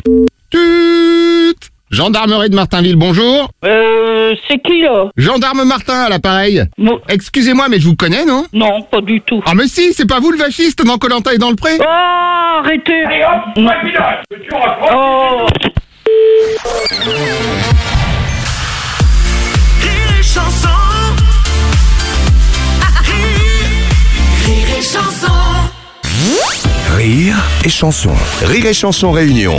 Tut. Gendarmerie de Martinville, bonjour. C'est qui là? Gendarme Martin à l'appareil. Bon. Excusez-moi, mais je vous connais, non? Non, pas du tout. Ah mais si, c'est pas vous le vachiste dans Koh-Lanta et dans le pré? Oh, arrêtez! Allez hop, Non. Oh, Rire et chanson. Rire et chanson. Rire et chanson. Rire et chanson réunion.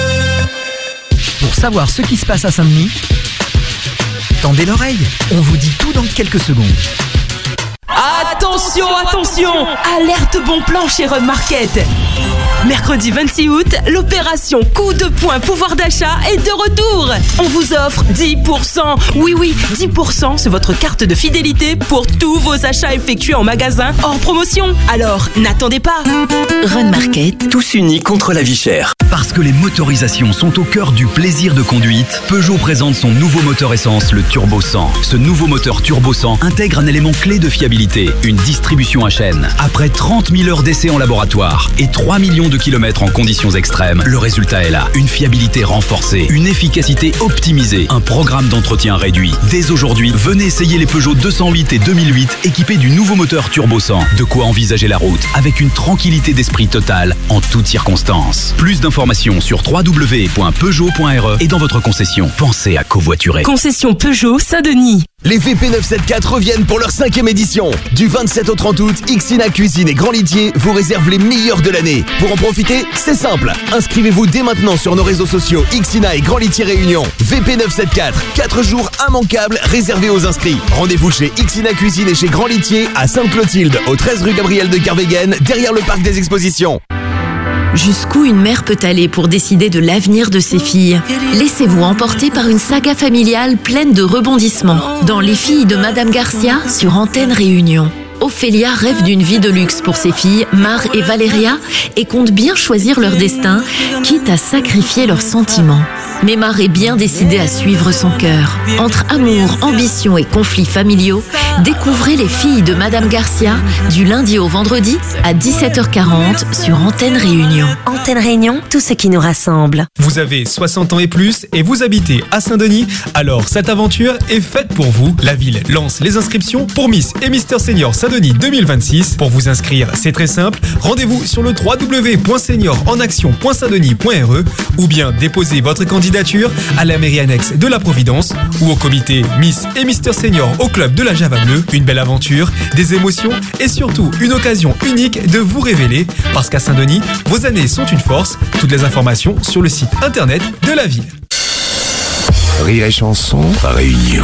Pour savoir ce qui se passe à Saint-Denis, tendez l'oreille, on vous dit tout dans quelques secondes. Attention, attention! Alerte bon plan chez Run Market. Mercredi 26 août, l'opération coup de poing pouvoir d'achat est de retour. On vous offre 10%. Oui, 10% sur votre carte de fidélité pour tous vos achats effectués en magasin hors promotion. Alors, n'attendez pas. Run Market. Tous unis contre la vie chère. Parce que les motorisations sont au cœur du plaisir de conduite, Peugeot présente son nouveau moteur essence, le Turbo 100. Ce nouveau moteur Turbo 100 intègre un élément clé de fiabilité, une distribution à chaîne. Après 30 000 heures d'essai en laboratoire et 3 millions de kilomètres en conditions extrêmes, le résultat est là. Une fiabilité renforcée, une efficacité optimisée, un programme d'entretien réduit. Dès aujourd'hui, venez essayer les Peugeot 208 et 2008 équipés du nouveau moteur Turbo 100. De quoi envisager la route avec une tranquillité d'esprit totale en toutes circonstances. Plus d'informations sur www.peugeot.re et dans votre concession. Pensez à covoiturer. Concession Peugeot Saint-Denis. Les VP 974 reviennent pour leur 5e édition. Du 27 au 30 août, Xina Cuisine et Grand Litier vous réservent les meilleurs de l'année. Pour en profiter, c'est simple. Inscrivez-vous dès maintenant sur nos réseaux sociaux Xina et Grand Litier Réunion. VP 974, 4 jours immanquables réservés aux inscrits. Rendez-vous chez Xina Cuisine et chez Grand Litier à Sainte-Clotilde, au 13 rue Gabriel de Kervegen, derrière le parc des expositions. Jusqu'où une mère peut aller pour décider de l'avenir de ses filles? Laissez-vous emporter par une saga familiale pleine de rebondissements. Dans Les filles de Madame Garcia sur Antenne Réunion. Ophélia rêve d'une vie de luxe pour ses filles, Mar et Valéria, et compte bien choisir leur destin, quitte à sacrifier leurs sentiments. Mais Mar est bien décidée à suivre son cœur. Entre amour, ambition et conflits familiaux, découvrez Les filles de Madame Garcia du lundi au vendredi à 17h40 sur Antenne Réunion. Antenne Réunion, tout ce qui nous rassemble. Vous avez 60 ans et plus et vous habitez à Saint-Denis, alors cette aventure est faite pour vous. La ville lance les inscriptions pour Miss et Mister Senior Saint-Denis 2026. Pour vous inscrire, c'est très simple. Rendez-vous sur le www.seniorenaction.saintdenis.re ou bien déposez votre candidature à la mairie annexe de la Providence ou au comité Miss et Mister Senior au club de la Java Bleue. Une belle aventure, des émotions et surtout une occasion unique de vous révéler parce qu'à Saint-Denis, vos années sont une force. Toutes les informations sur le site internet de la ville. Rire et chanson réunion.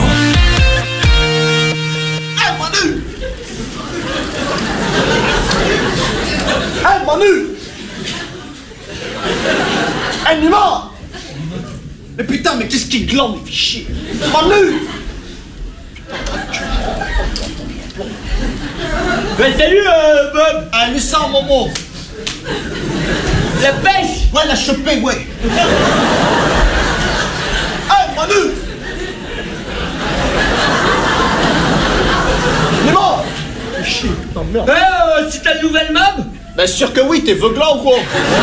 Hey Manu! Hey Nima! Mais putain, mais qu'est-ce qui glande, les fichiers? Manu! Ben salut Bob! Ah, mais ça, Momo! La pêche! Ouais, la chopée, ouais! Hey Manu! Nima! Fichier, putain de merde! C'est ta nouvelle mob? Ben sûr que oui, t'es veuglant ou quoi?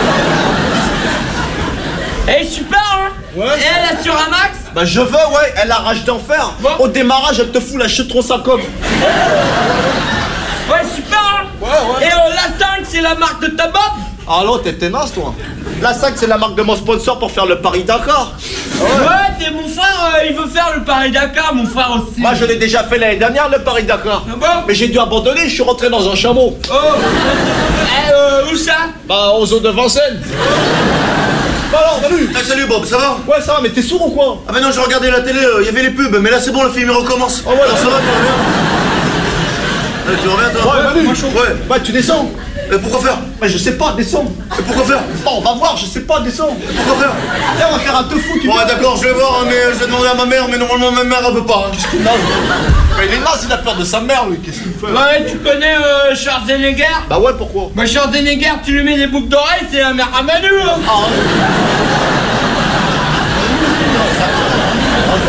Elle est super hein? Ouais. Et elle assure un max? Bah je veux, ouais, elle a rage d'enfer. Bon. Au démarrage, elle te fout la chute trop sa com. Ouais, super hein? Ouais. Et la 5, c'est la marque de ta mob? Ah non, t'es tenace, toi. La 5, c'est la marque de mon sponsor pour faire le Paris-Dakar. Ouais, t'es mon frère, il veut faire le Paris-Dakar, mon frère aussi. Moi, je l'ai déjà fait l'année dernière, le Paris-Dakar. Ah bon? Mais j'ai dû abandonner, je suis rentré dans un chameau. Oh. Où ça? Bah, aux eaux de Vincennes. Bah alors, salut. Ah, salut Bob, ça va? Ouais, ça va, mais t'es sourd ou quoi? Ah bah non, je regardais la télé, il y avait les pubs, mais là c'est bon, le film il recommence. Oh ouais, alors ça va, tu reviens? Allez, tu reviens toi? Ouais, Manu. Ouais. Bah, tu descends. Pourquoi faire? Bah, je sais pas, descends. Pourquoi faire? Bon, on va voir, je sais pas, descends. Pourquoi faire? Là, on va faire un tofu, tu Ouais, vois. d'accord, je vais voir, hein, mais je vais demander à ma mère, mais normalement ma mère elle veut pas. Hein. Mais il est naze, il a peur de sa mère, lui, qu'est-ce qu'il fait? Ouais, tu connais Schwarzenegger? Bah ouais, pourquoi? Bah Schwarzenegger, tu lui mets des boucles d'oreilles, c'est la mère à Manu hein.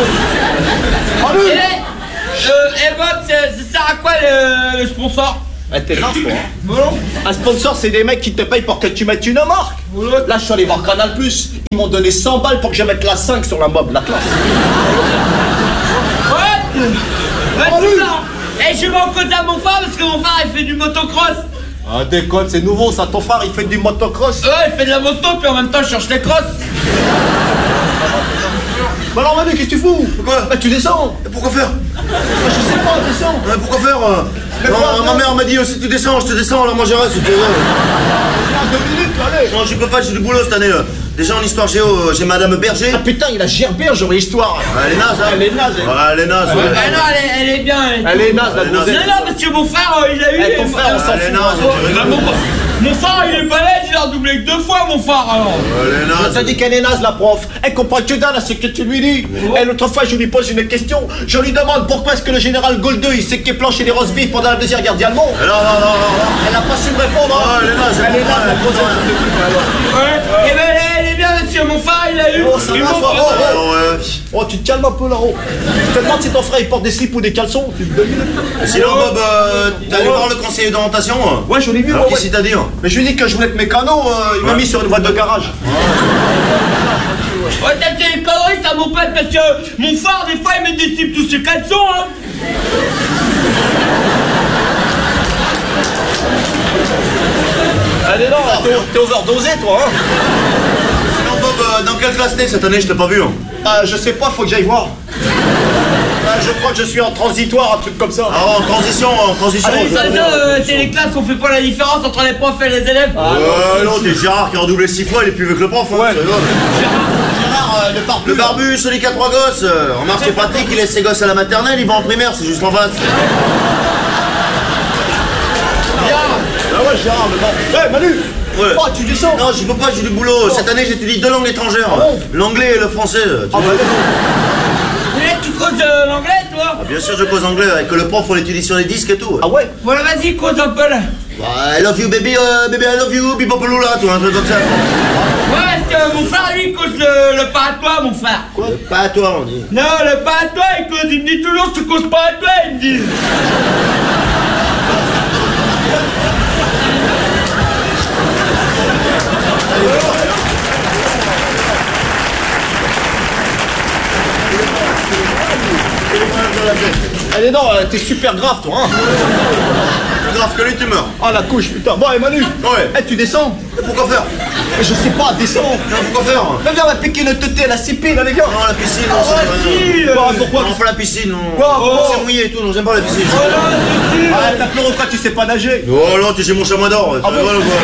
Manu! Bob, ça sert à quoi le sponsor? T'es naze, toi. Un sponsor, c'est des mecs qui te payent pour que tu mettes une marque. Là, je suis allé voir Canal+. Ils m'ont donné 100 balles pour que je mette la 5 sur la mob, la classe. Ouais, c'est ça. Et je vais en cause à mon frère parce que mon frère il fait du motocross. Ah, déconne, c'est nouveau ça. Ton frère, il fait du motocross. Ouais, il fait de la moto, puis en même temps, je cherche les crosses. Bah alors, Manu, qu'est-ce que tu fous? Pourquoi? Bah, tu descends. Pourquoi faire? Bah, je sais pas, descends. Pourquoi faire? Non, ma mère m'a dit aussi tu descends, je te descends, alors moi j'irai si tu veux. Viens, 2 minutes, allez. Non, je peux pas, j'ai du boulot cette année. Déjà en histoire géo, j'ai Madame Berger. Ah putain, il a Gerbert, j'aurais histoire. Elle est naze, hein. Elle est naze. Ouais, elle est naze, ouais. Ah non, elle est bien. Elle est naze, la grosse. Non, parce que mon frère, il a eu... Ton frère, on s'en Elle est fout. naze, Mon frère, il est balèze, il a redoublé que 2 fois, mon frère, alors. Elle est Je naze. t'ai dit qu'elle est naze, la prof. Elle comprend que dalle à ce que tu lui dis. Et l'autre fois, je lui pose une question. Je lui demande pourquoi est-ce que le général Goldeux, il s'est planché les roast beef pendant la Deuxième Guerre mondiale. Non. Elle n'a pas su me répondre. Ah, elle est naze, Elle est naze, la grosse. Ouais, et ben elle est bien, monsieur, mon frère, il a eu... Oh, ça va, ils ça m'ont- va. Ouais. Oh, tu te calmes un peu là-haut. Je te demande si ton frère il porte des slips ou des caleçons. Tu me donnes. Sinon, Bob, t'as allé voir le conseiller d'orientation? Ouais, je l'ai vu. Alors, ouais, qu'est-ce qu'il t'a dit? Mais je lui ai dit que je voulais être mécano, il m'a mis sur une voie de garage. Ouais, t'as fait les conneries, ça, mon pote, parce que mon frère, des fois, il met des slips tous ses caleçons, hein. Allez, non, t'es overdosé, toi, hein. Sinon, Bob, dans quelle classe t'es cette année? Je t'ai pas vu. Je sais pas, faut que j'aille voir. Je crois que je suis en transitoire, un truc comme ça. Ah, en transition. Allez, ça, c'est les classes, on fait pas la différence entre les profs et les élèves. Ouais, non, t'es Gérard qui a redoublé 6 fois, il est plus vieux que le prof. Hein, Ouais. c'est bon. Gérard, le barbu. Le barbu, celui qui a 3 gosses. Remarque, c'est pratique, il laisse ses gosses à la maternelle, il va en primaire, c'est juste en face. Ah ouais, Gérard, le barbu. Ouais, Manu. Ouais. Oh, tu descends. Non, je peux pas, j'ai du boulot. Cette année, j'étudie 2 langues étrangères. bon L'anglais et le français. Ah, bah, Et tu causes l'anglais, toi? Bien sûr, je cause anglais, avec le prof, on l'étudie sur les disques et tout. ah ouais. Voilà, vas-y, cause un peu, là. I love you, baby, baby, I love you, bipopolula, tout un truc comme ça. Ouais, parce que mon frère, lui, il cause le pas à toi, mon frère. Quoi? Pas à toi, on dit. Non, le pas à toi, il cause, il me dit toujours, tu causes pas à toi, il me dit. Allez, non, t'es super grave, toi, hein. Plus grave que lui, tu meurs. Ah, la couche, putain. Bon, et Manu. Ouais. Eh, tu descends. Pourquoi faire? Je sais pas, descends. Non, pourquoi faire? Mais viens, on va piquer une teuté à la CP, là, les gars. Non, la piscine, non, Ah, c'est si, rien. pourquoi Non, pas la piscine, non. Quoi? C'est mouillé et tout, non, j'aime pas la piscine. Ah, t'as pleuré quoi, tu sais pas nager. Oh là, t'es chez mon chamois d'or. Ah bon? Voilà, quoi.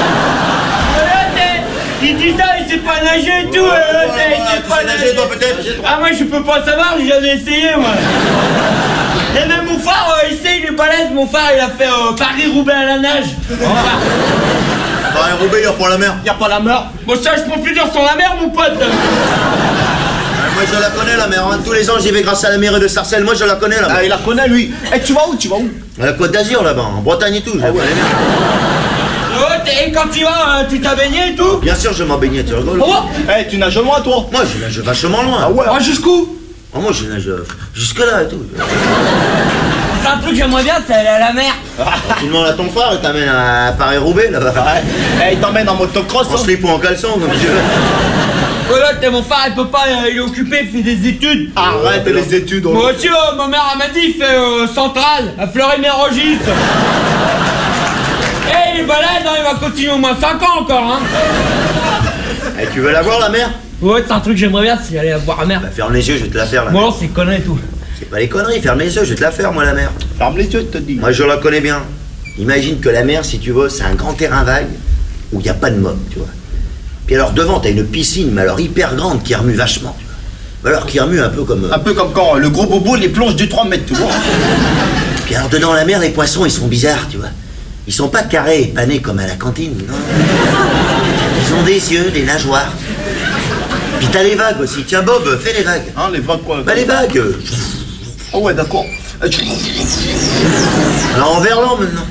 Il dit ça, il sait pas nager et tout, il sait Tu pas sais nager, toi, peut-être? Ah, moi, je peux pas savoir, j'ai jamais essayé, moi. Et même mon frère, il sait, il est balèze, mon frère, il a fait Paris-Roubaix à la nage. Bah, un Roubaix, il reprend la mer. Y a pas la mer. Bon, ça, je peux plus dire sur la mer, mon pote. Moi, je la connais, la mer. Hein. Tous les ans, j'y vais grâce à la mairie de Sarcelles. Moi, je la connais, la mer. Ah, il la connaît, lui. Eh, tu vas où? À la Côte d'Azur, là-bas, en Bretagne et tout. Je la connais bien. Et quand tu vas, tu t'as baigné et tout? Bien sûr, je m'en baignais, tu rigoles? Oh, Eh, tu nages loin, toi. Moi, je nage vachement loin. Ah ouais. oh, jusqu'où? Oh, moi, je nage jusque-là et tout. C'est un truc que j'aimerais bien, c'est aller à la mer. Tu demandes à ton frère, il t'amène à Paris-Roubaix, là-bas. Ouais. Eh, il t'emmène en motocross. En slip ou en caleçon, comme tu veux. Voilà, mon frère, il peut pas, il est occupé, il fait des études. Arrête les études. Moi aussi, ma mère, elle m'a dit, il fait Centrale, à Fleury-Mérogis. Eh, il est balèze, hein, il va continuer au moins 5 ans encore, hein. Eh, tu veux la voir, la mer? Ouais, c'est un truc que j'aimerais bien, c'est aller voir la mer. Bah, ferme les yeux, je vais te la faire, la Bon, mer. alors, c'est connerie et tout. C'est pas les conneries, ferme les yeux, je vais te la faire, moi, la mer. Ferme les yeux, je te dis. Moi, je la connais bien. Imagine que la mer, si tu veux, c'est un grand terrain vague où il n'y a pas de mob, tu vois. Puis alors, devant, t'as une piscine, mais alors hyper grande, qui remue vachement, tu vois. Alors, qui remue un peu comme... Un peu comme quand le gros bobo, il plonge du 3 mètres, tu vois. Puis alors, dedans la mer, les poissons, ils sont bizarres, tu vois. Ils sont pas carrés et panés comme à la cantine, non. Ils ont des yeux, des nageoires. Puis t'as les vagues aussi. Tiens, Bob, fais les vagues. Hein, les vagues quoi? Bah, les vagues. Oh ouais, d'accord. Alors, en verlan, maintenant.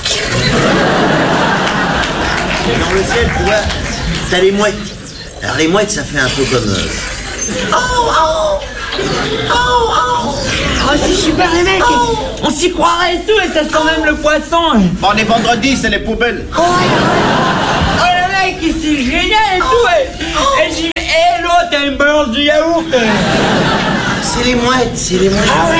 Et dans le ciel, tu vois, t'as les mouettes. Alors, les mouettes, ça fait un peu comme... Oh, oh, oh, oh. Oh, c'est super les mecs. On s'y croirait et tout et ça sent même le poisson. Bon, on est vendredi, c'est les poubelles. Oh le mec, c'est génial et tout. Et j'y vais. Et l'autre, elle me balance du yaourt. C'est les mouettes, c'est les mouettes. Ah ouais.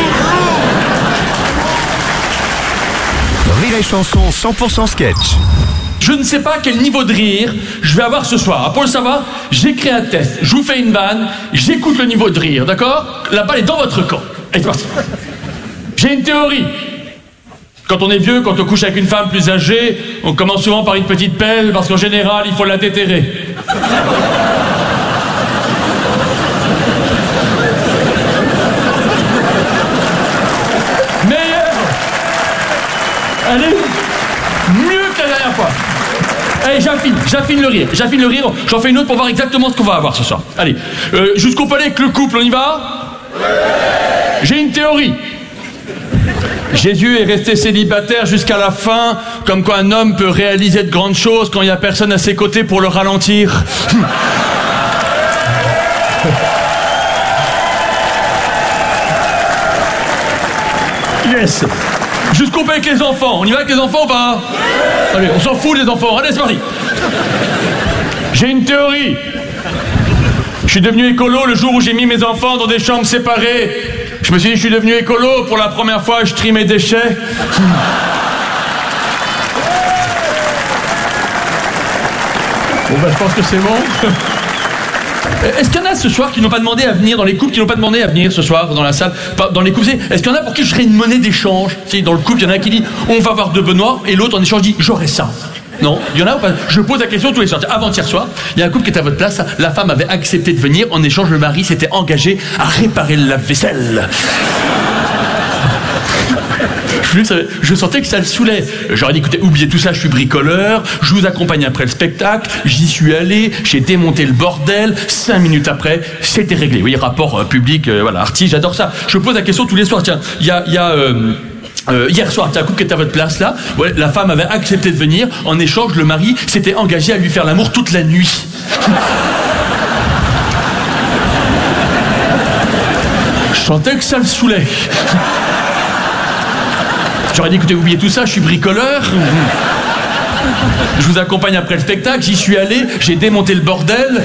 Rire et chanson 100% sketch. Je ne sais pas quel niveau de rire je vais avoir ce soir. Pour le savoir, j'écris un test, je vous fais une vanne, j'écoute le niveau de rire, d'accord? La balle est dans votre camp. Et c'est parti. J'ai une théorie. Quand on est vieux, quand on couche avec une femme plus âgée, on commence souvent par une petite pelle, parce qu'en général, il faut la déterrer. Allez, mieux que la dernière fois. Allez, j'affine le rire, j'en fais une autre pour voir exactement ce qu'on va avoir ce soir. Allez, jusqu'au palais avec le couple, on y va? J'ai une théorie. Jésus est resté célibataire jusqu'à la fin, comme quoi un homme peut réaliser de grandes choses quand il n'y a personne à ses côtés pour le ralentir. Yes. Jusqu'au palais avec les enfants. On y va avec les enfants ou pas? Allez, on s'en fout des enfants. Allez, c'est parti. J'ai une théorie. Je suis devenu écolo le jour où j'ai mis mes enfants dans des chambres séparées. Je me suis dit, je suis devenu écolo. Pour la première fois, je trie mes déchets. Bon, ben, je pense que c'est bon. Est-ce qu'il y en a ce soir qui n'ont pas demandé à venir, dans les couples qui n'ont pas demandé à venir ce soir dans la salle, dans les couples? Est-ce qu'il y en a pour qui je serais une monnaie d'échange? Si dans le couple, il y en a qui dit on va avoir de Benoît et l'autre en échange dit j'aurais ça. Non, il y en a ou pas? Je pose la question tous les soirs. Avant-hier soir, il y a un couple qui était à votre place, la femme avait accepté de venir, en échange le mari s'était engagé à réparer le lave-vaisselle. Je sentais que ça le saoulait. J'aurais dit, écoutez, oubliez tout ça, je suis bricoleur, je vous accompagne après le spectacle, j'y suis allé, j'ai démonté le bordel, 5 minutes après, c'était réglé. Oui, rapport public, voilà, artiste, j'adore ça. Je pose la question tous les soirs. Tiens, il y a hier soir, un couple qui était à votre place là, ouais, la femme avait accepté de venir, en échange, le mari s'était engagé à lui faire l'amour toute la nuit. Je sentais que ça le saoulait. J'aurais dit, écoutez, oubliez tout ça, je suis bricoleur. Je vous accompagne après le spectacle, j'y suis allé, j'ai démonté le bordel.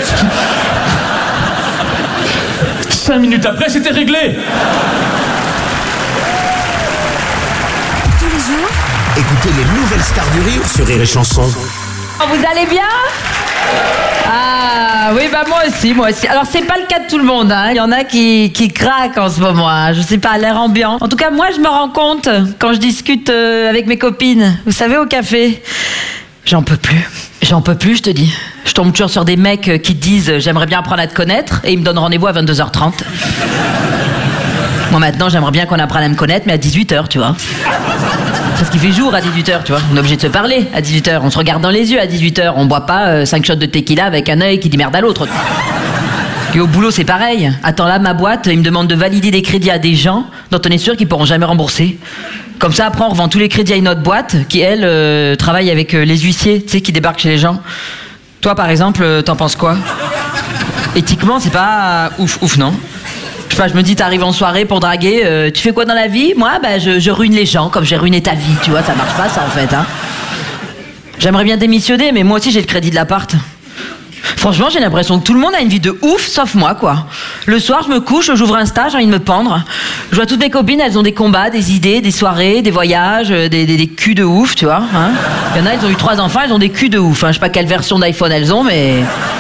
5 minutes après, c'était réglé. Tous les jours, Écoutez les nouvelles stars du rire sur Rire et Chanson. Vous allez bien? Ah oui, bah moi aussi. Alors c'est pas le cas de tout le monde, hein. Il y en a qui craquent en ce moment, hein. Je sais pas, l'air ambiant. En tout cas, moi je me rends compte quand je discute avec mes copines, vous savez, au café. J'en peux plus, je te dis. Je tombe toujours sur des mecs qui te disent j'aimerais bien apprendre à te connaître et ils me donnent rendez-vous à 22h30. Moi maintenant j'aimerais bien qu'on apprenne à me connaître, mais à 18h, tu vois. Parce qu'il fait jour à 18h, tu vois. On est obligé de se parler à 18h. On se regarde dans les yeux à 18h. On boit pas 5 shots de tequila avec un œil qui dit merde à l'autre. Et au boulot, c'est pareil. Attends, là, ma boîte, ils me demandent de valider des crédits à des gens dont on est sûr qu'ils pourront jamais rembourser. Comme ça, après, on revend tous les crédits à une autre boîte qui, elle, travaille avec les huissiers, tu sais, qui débarquent chez les gens. Toi, par exemple, t'en penses quoi? Éthiquement, c'est pas ouf, non? Je sais pas, je me dis, t'arrives en soirée pour draguer, tu fais quoi dans la vie? Moi, bah, je ruine les gens comme j'ai ruiné ta vie, tu vois, ça marche pas ça en fait, hein. J'aimerais bien démissionner, mais moi aussi j'ai le crédit de l'appart. Franchement, j'ai l'impression que tout le monde a une vie de ouf, sauf moi, quoi. Le soir, je me couche, j'ouvre Insta, j'ai envie de me pendre. Je vois toutes mes copines, elles ont des combats, des idées, des soirées, des voyages, des culs de ouf, tu vois, hein. Il y en a, elles ont eu 3 enfants, elles ont des culs de ouf, hein. Je sais pas quelle version d'iPhone elles ont, mais...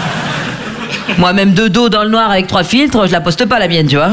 Moi, même de dos dans le noir avec 3 filtres, je la poste pas la mienne, tu vois.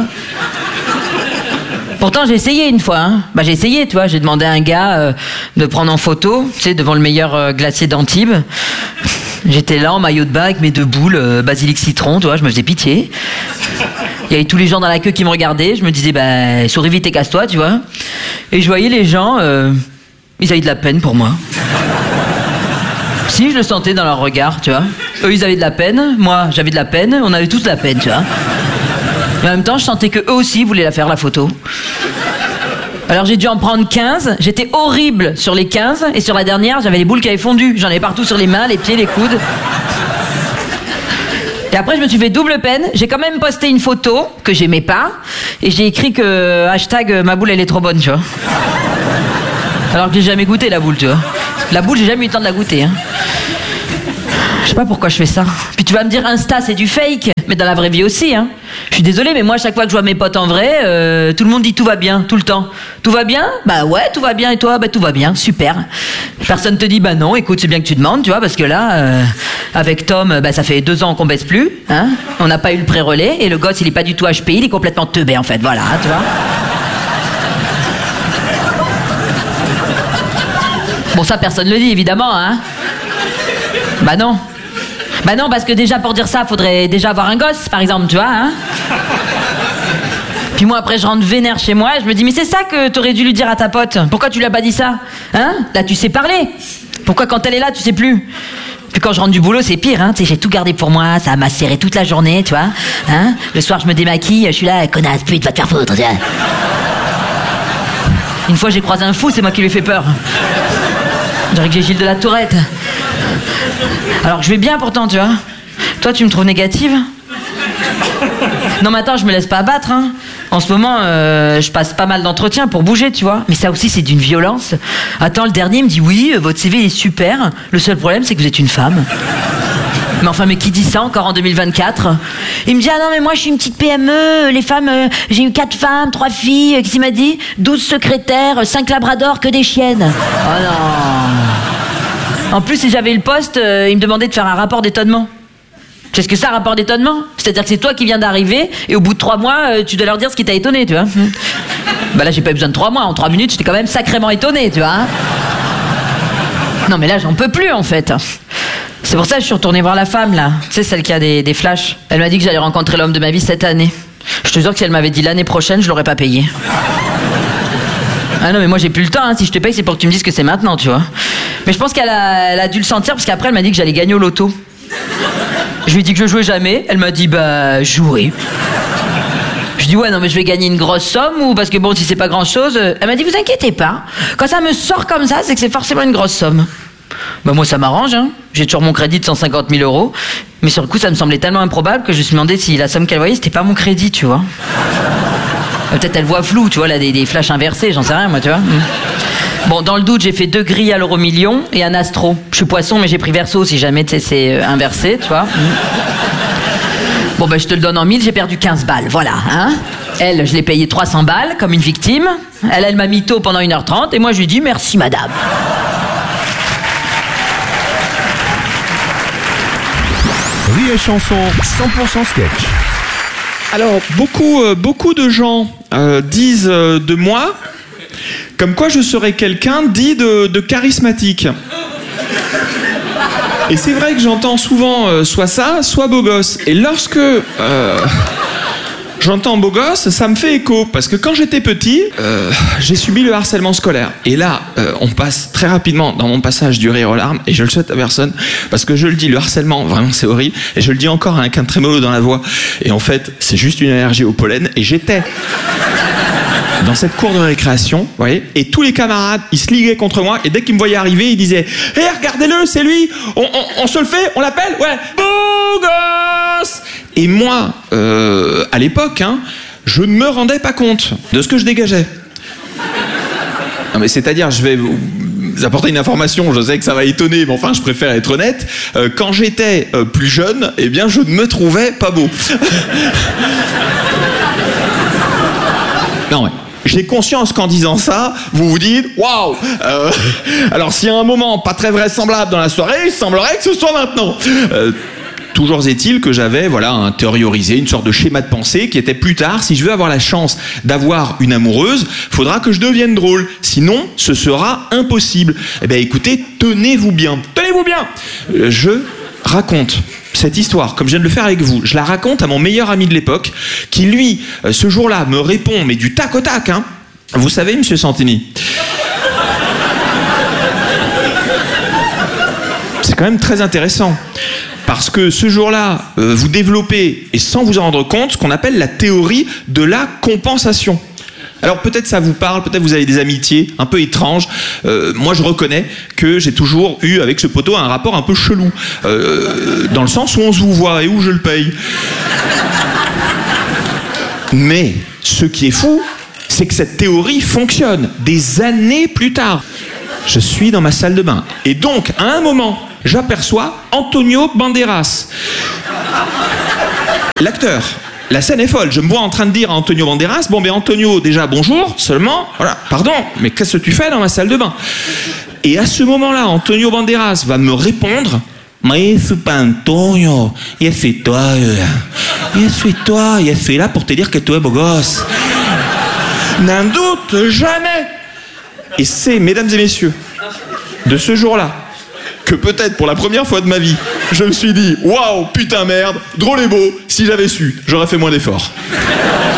Pourtant, j'ai essayé une fois, hein. Bah, j'ai essayé, tu vois. J'ai demandé à un gars de prendre en photo, tu sais, devant le meilleur glacier d'Antibes. J'étais là en maillot de bain avec mes 2 boules, basilic citron, tu vois, je me faisais pitié. Il y avait tous les gens dans la queue qui me regardaient, je me disais, bah, souris vite et casse-toi, tu vois. Et je voyais les gens, ils avaient de la peine pour moi. Si, je le sentais dans leur regard, tu vois. Eux, ils avaient de la peine, moi, j'avais de la peine, on avait tous de la peine, tu vois. Mais en même temps, je sentais que eux aussi voulaient la faire, la photo. Alors j'ai dû en prendre 15, j'étais horrible sur les 15, et sur la dernière, j'avais les boules qui avaient fondu. J'en avais partout sur les mains, les pieds, les coudes. Et après, je me suis fait double peine. J'ai quand même posté une photo que j'aimais pas. Et j'ai écrit que hashtag ma boule, elle est trop bonne, tu vois. Alors que j'ai jamais goûté la boule, tu vois. La boule, j'ai jamais eu le temps de la goûter. Hein. Je sais pas pourquoi je fais ça. Puis tu vas me dire, Insta, c'est du fake. Mais dans la vraie vie aussi, hein. Je suis désolée, mais moi, chaque fois que je vois mes potes en vrai, tout le monde dit tout va bien, tout le temps. Tout va bien? Bah ouais, tout va bien. Et toi? Bah tout va bien, super. Personne te dit, bah non, écoute, c'est bien que tu demandes, tu vois, parce que là, avec Tom, bah ça fait 2 ans qu'on baisse plus, hein. On n'a pas eu le pré-relais, et le gosse, il est pas du tout HPI, il est complètement teubé, en fait, voilà, hein, tu vois. Bon, ça, personne le dit, évidemment, hein. Bah non. Bah non, parce que déjà, pour dire ça, faudrait déjà avoir un gosse, par exemple, tu vois, hein. Puis moi, après, je rentre vénère chez moi, et je me dis, mais c'est ça que t'aurais dû lui dire à ta pote. Pourquoi tu lui as pas dit ça? Hein? Là, tu sais parler. Pourquoi quand elle est là, tu sais plus? Puis quand je rentre du boulot, c'est pire, hein. Tu sais, j'ai tout gardé pour moi, ça m'a serré toute la journée, tu vois. Hein? Le soir, je me démaquille, je suis là, connasse, pute, va te faire foutre, tu vois. Une fois, j'ai croisé un fou, c'est moi qui lui ai fait peur. Je dirais que j'ai Gilles de la Tourette. Alors que je vais bien pourtant, tu vois. Toi, tu me trouves négative? Non, mais attends, je me laisse pas abattre, hein. En ce moment, je passe pas mal d'entretiens pour bouger, tu vois. Mais ça aussi, c'est d'une violence. Attends, le dernier me dit, oui, votre CV est super. Le seul problème, c'est que vous êtes une femme. Mais enfin, mais qui dit ça encore en 2024? Il me dit, ah non, mais moi, je suis une petite PME. Les femmes, j'ai eu 4 femmes, 3 filles. Qu'est-ce qu'il m'a dit? 12 secrétaires, 5 labradors, que des chiennes. Oh non. En plus, si j'avais eu le poste, il me demandait de faire un rapport d'étonnement. Tu sais ce que c'est un rapport d'étonnement? C'est-à-dire que c'est toi qui viens d'arriver et au bout de 3 mois, tu dois leur dire ce qui t'a étonné, tu vois. Bah là, j'ai pas eu besoin de 3 mois. En 3 minutes, j'étais quand même sacrément étonné, tu vois. Non, mais là, j'en peux plus, en fait. C'est pour ça que je suis retournée voir la femme, là. Tu sais, celle qui a des flashs. Elle m'a dit que j'allais rencontrer l'homme de ma vie cette année. Je te jure que si elle m'avait dit l'année prochaine, je l'aurais pas payé. Ah non, mais moi, j'ai plus le temps. Hein. Si je te paye, c'est pour que tu me dises que c'est maintenant, tu vois. Mais je pense qu'elle a dû le sentir parce qu'après, elle m'a dit que j'allais gagner au loto. Je lui ai dit que je jouais jamais. Elle m'a dit, bah, jouer. Je dis, ouais, non, mais je vais gagner une grosse somme ou parce que bon, si c'est pas grand chose. Elle m'a dit, vous inquiétez pas. Quand ça me sort comme ça, c'est que c'est forcément une grosse somme. Bah, moi, ça m'arrange, hein. J'ai toujours mon crédit de 150 000 euros. Mais sur le coup, ça me semblait tellement improbable que je me suis demandé si la somme qu'elle voyait, c'était pas mon crédit, tu vois. Peut-être elle voit flou, tu vois, là, des flashs inversés, j'en sais rien, moi, tu vois. Bon, dans le doute, j'ai fait 2 grilles à l'euro-million et un astro. Je suis poisson, mais j'ai pris verso si jamais, tu sais, c'est inversé, tu vois. Bon, ben, je te le donne en 1000, j'ai perdu 15 balles, voilà, hein. Elle, je l'ai payé 300 balles, comme une victime. Elle m'a mytho pendant 1h30, et moi, je lui ai dit, merci, madame. Rire et chanson, 100% sketch. Alors, beaucoup de gens disent de moi comme quoi je serais quelqu'un dit de charismatique. Et c'est vrai que j'entends souvent soit ça, soit beau gosse. Et lorsque j'entends beau gosse, ça me fait écho. Parce que quand j'étais petit, j'ai subi le harcèlement scolaire. Et là, on passe très rapidement dans mon passage du rire aux larmes. Et je le souhaite à personne. Parce que je le dis, le harcèlement, vraiment, c'est horrible. Et je le dis encore avec un trémolo dans la voix. Et en fait, c'est juste une allergie au pollen. Et j'étais dans cette cour de récréation, vous voyez, et tous les camarades, ils se liguaient contre moi. Et dès qu'ils me voyaient arriver, ils disaient « Hé, regardez-le, c'est lui. On se le fait, on l'appelle. Ouais, beau gosse !» Et moi, à l'époque, hein, je ne me rendais pas compte de ce que je dégageais. Non mais c'est-à-dire, je vais vous apporter une information, je sais que ça va étonner, mais enfin, je préfère être honnête. Quand j'étais plus jeune, eh bien, je ne me trouvais pas beau. Non, ouais. J'ai conscience qu'en disant ça, vous vous dites « Waouh !» Alors, s'il y a un moment pas très vraisemblable dans la soirée, il semblerait que ce soit maintenant. Toujours est-il que j'avais intériorisé une sorte de schéma de pensée qui était plus tard, si je veux avoir la chance d'avoir une amoureuse, faudra que je devienne drôle. Sinon, ce sera impossible. Eh bien, écoutez, tenez-vous bien. Tenez-vous bien. Je raconte cette histoire, comme je viens de le faire avec vous. Je la raconte à mon meilleur ami de l'époque, qui lui, ce jour-là, me répond, mais du tac au tac, hein. Vous savez, monsieur Santini, c'est quand même très intéressant. Parce que ce jour-là, vous développez, et sans vous en rendre compte, ce qu'on appelle la théorie de la compensation. Alors peut-être ça vous parle, peut-être vous avez des amitiés un peu étranges. Moi je reconnais que j'ai toujours eu avec ce poteau un rapport un peu chelou. Dans le sens où on se vous voit et où je le paye. Mais ce qui est fou, c'est que cette théorie fonctionne des années plus tard. Je suis dans ma salle de bain. Et donc, à un moment, j'aperçois Antonio Banderas. L'acteur. La scène est folle. Je me vois en train de dire à Antonio Banderas, bon ben Antonio, déjà bonjour, seulement, voilà, pardon, mais qu'est-ce que tu fais dans ma salle de bain? Et à ce moment-là, Antonio Banderas va me répondre, mais c'est pas Antonio, je suis toi, je suis là pour te dire que tu es beau gosse. N'en doute jamais. Et c'est, mesdames et messieurs, de ce jour-là, que peut-être pour la première fois de ma vie, je me suis dit, waouh, putain merde, drôle et beau, si j'avais su, j'aurais fait moins d'efforts.